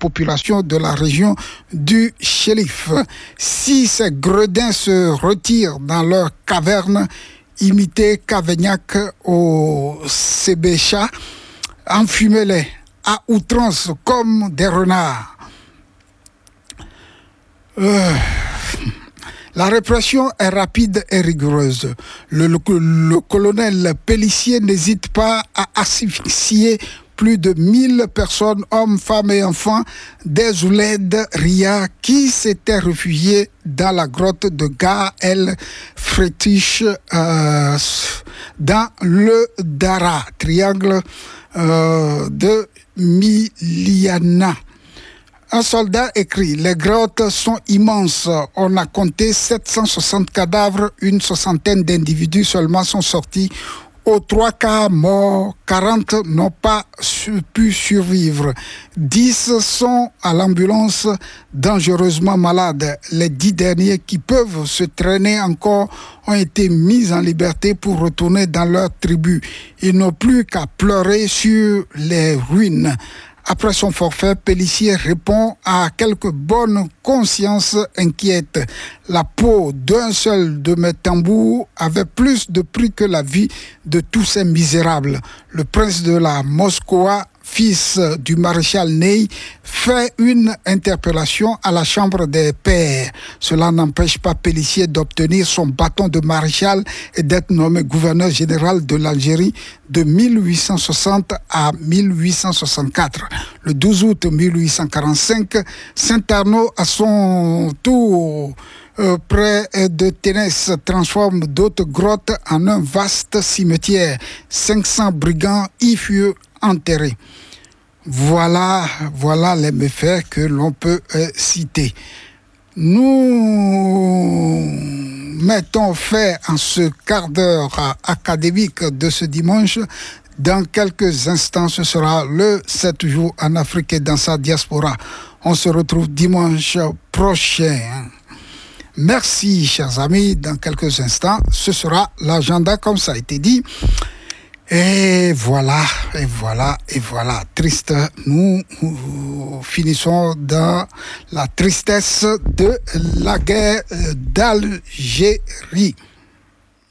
population de la région du Chérif. Si ces gredins se retirent dans leur caverne, imiter Cavaignac au Sébécha, enfumez-les à outrance comme des renards. La répression est rapide et rigoureuse. Le colonel Pélissier n'hésite pas à asphyxier plus de 1000 personnes, hommes, femmes et enfants, des Ouled Ria qui s'étaient réfugiés dans la grotte de Ga El Fretiche dans le Dara, triangle de Miliana. Un soldat écrit: les grottes sont immenses. On a compté 760 cadavres, une soixantaine d'individus seulement sont sortis. Aux 3 cas morts, 40 n'ont pas pu survivre. 10 sont à l'ambulance dangereusement malades. Les 10 derniers qui peuvent se traîner encore ont été mis en liberté pour retourner dans leur tribu. Ils n'ont plus qu'à pleurer sur les ruines. Après son forfait, Pélissier répond à quelques bonnes consciences inquiètes. La peau d'un seul de mes tambours avait plus de prix que la vie de tous ces misérables. Le prince de la Moscowa, fils du maréchal Ney, fait une interpellation à la Chambre des Pairs. Cela n'empêche pas Pélissier d'obtenir son bâton de maréchal et d'être nommé gouverneur général de l'Algérie de 1860 à 1864. Le 12 août 1845, Saint-Arnaud, à son tour, près de Ténès, transforme d'autres grottes en un vaste cimetière. 500 brigands y furent enterrés. Voilà les méfaits que l'on peut citer. Nous mettons fin en ce quart d'heure académique de ce dimanche. Dans quelques instants, ce sera le 7 jours en Afrique et dans sa diaspora. On se retrouve dimanche prochain. Merci, chers amis. Dans quelques instants, ce sera l'agenda comme ça a été dit. Et voilà. Triste, nous finissons dans la tristesse de la guerre d'Algérie.